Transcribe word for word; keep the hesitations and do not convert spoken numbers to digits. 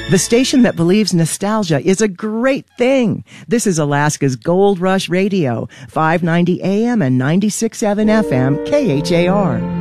The station that believes nostalgia is a great thing. This is Alaska's Gold Rush Radio, five ninety A M and ninety-six point seven F M, K H A R.